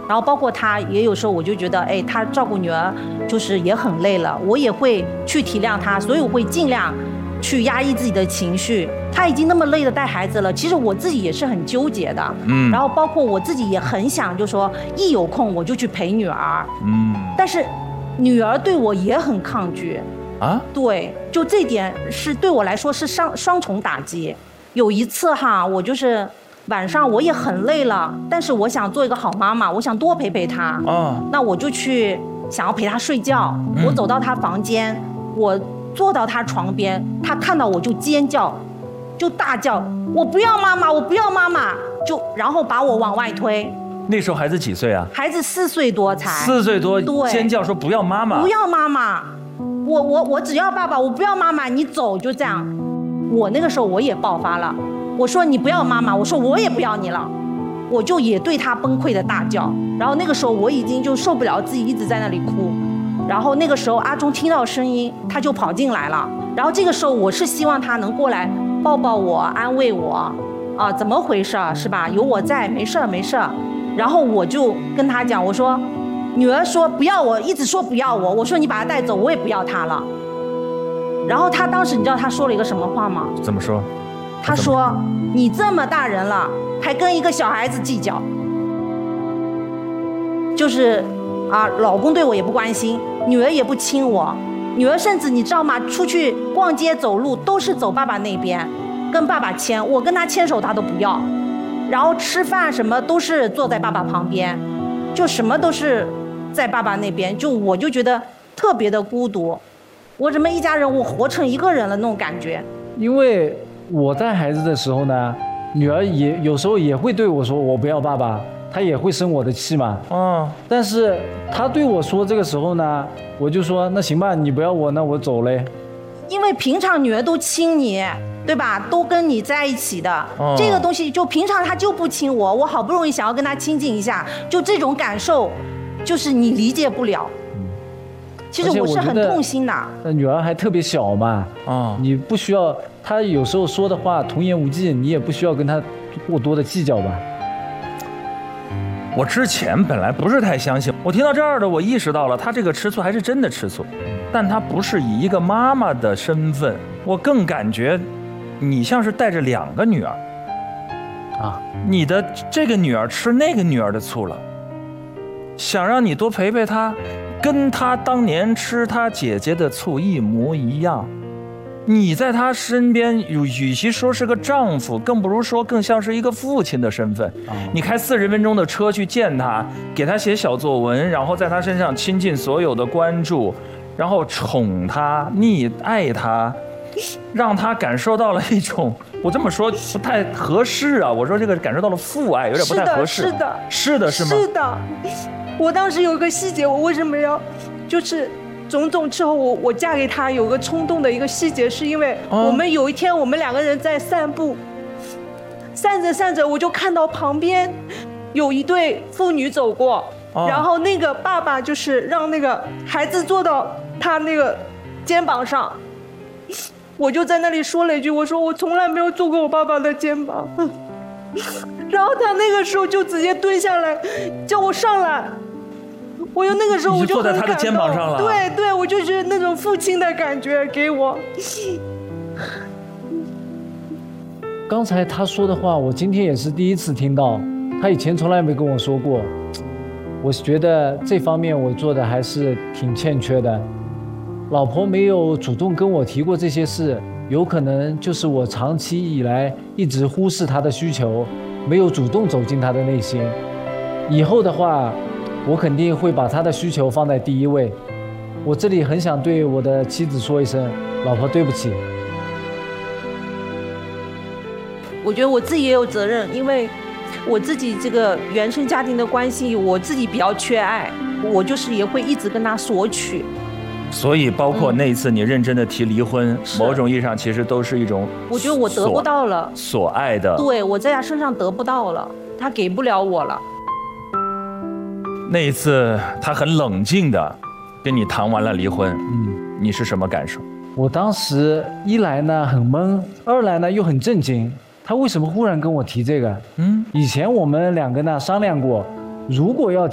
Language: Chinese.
然后包括他也有时候我就觉得，哎，他照顾女儿就是也很累了，我也会去体谅他，所以我会尽量去压抑自己的情绪。他已经那么累的带孩子了，其实我自己也是很纠结的。然后包括我自己也很想，就说一有空我就去陪女儿。但是女儿对我也很抗拒。啊？对，就这点是对我来说是双重打击。有一次哈，我就是晚上我也很累了，但是我想做一个好妈妈，我想多陪陪她。那我就去想要陪她睡觉。我走到她房间，我坐到她床边，她看到我就尖叫，就大叫：“我不要妈妈，我不要妈妈！”然后把我往外推。 那时候孩子几岁啊？孩子4岁多才。 4岁多，尖叫说不要妈妈， 不要妈妈，我只要爸爸，我不要妈妈，你走，就这样。我那个时候我也爆发了，我说你不要妈妈，我说我也不要你了，我就也对他崩溃的大叫。然后那个时候我已经就受不了自己一直在那里哭。然后那个时候阿忠听到声音，他就跑进来了。然后这个时候我是希望他能过来抱抱我，安慰我，怎么回事是吧？有我在，没事没事。然后我就跟他讲，我说女儿说不要我，一直说不要我，我说你把她带走，我也不要她了。然后他当时你知道他说了一个什么话吗？ 怎么说？ 他说你这么大人了还跟一个小孩子计较，就是老公对我也不关心，女儿也不亲我，女儿甚至你知道吗，出去逛街走路都是走爸爸那边跟爸爸牵，我跟他牵手他都不要，然后吃饭什么都是坐在爸爸旁边，就什么都是在爸爸那边，我就觉得特别的孤独，我怎么一家人我活成一个人了那种感觉。 因为我带孩子的时候呢，女儿也有时候也会对我说我不要爸爸，她也会生我的气嘛。但是她对我说这个时候呢，我就说那行吧，你不要我，那我走嘞。 因为平常女儿都亲你，对吧？都跟你在一起的，这个东西就平常她就不亲我，我好不容易想要跟她亲近一下，就这种感受，就是你理解不了。其实我是很痛心的。 女儿还特别小嘛，你不需要她有时候说的话童言无忌，你也不需要跟她过多的计较吧。 我之前本来不是太相信，我听到这儿的，我意识到了她这个吃醋还是真的吃醋，但她不是以一个妈妈的身份，我更感觉你像是带着2个女儿你的这个女儿吃那个女儿的醋了，想让你多陪陪她，跟她当年吃她姐姐的醋一模一样。你在她身边，与其说是个丈夫，更不如说更像是一个父亲的身份。你开40分钟的车去见她，给她写小作文，然后在她身上倾尽所有的关注，然后宠她、溺爱她，让她感受到了一种，我这么说不太合适啊，我说这个感受到了父爱，有点不太合适。是的，是吗？ 是的。我当时有一个细节，我为什么要就是种种之后我嫁给他有个冲动的一个细节，是因为我们有一天我们2个人在散步，散着散着我就看到旁边有一对父女走过，然后那个爸爸就是让那个孩子坐到他那个肩膀上，我就在那里说了一句，我说我从来没有坐过我爸爸的肩膀，然后他那个时候就直接蹲下来叫我上来。我就那个时候我就坐在他的肩膀上了。 对，我就觉得那种父亲的感觉给我。 刚才他说的话，我今天也是第一次听到，他以前从来没跟我说过。我觉得这方面我做的还是挺欠缺的。老婆没有主动跟我提过这些事，有可能就是我长期以来一直忽视她的需求，没有主动走进她的内心。以后的话，我肯定会把她的需求放在第一位。我这里很想对我的妻子说一声，老婆对不起。 我觉得我自己也有责任，因为我自己这个原生家庭的关系，我自己比较缺爱，我就是也会一直跟他索取。 所以包括那一次你认真的提离婚，某种意义上其实都是一种， 我觉得我得不到了所爱的， 对，我在他身上得不到了，他给不了我了。 那一次他很冷静的跟你谈完了离婚，你是什么感受？ 我当时一来呢很懵，二来呢又很震惊，他为什么忽然跟我提这个？以前我们2个呢商量过，如果要提